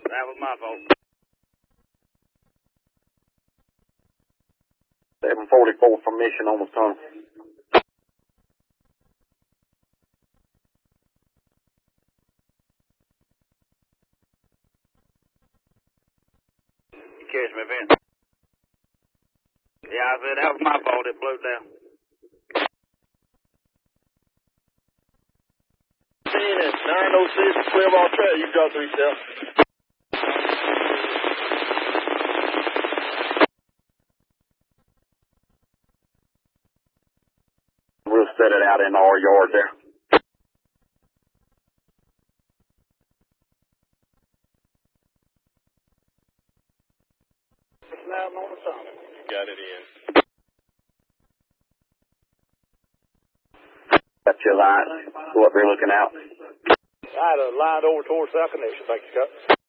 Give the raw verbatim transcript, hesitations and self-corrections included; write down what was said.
That was my fault. seven forty-four from Mission on the tunnel. You catch me, Vince? Yeah, I said that was my fault. It blew down. nine oh six, twelve on trail. You got three steps. We'll set it out in our yard there. Slam on the tunnel. You got it in. That's your line. Go up there looking out. I had a line over towards South Connection. Thank you, Scott.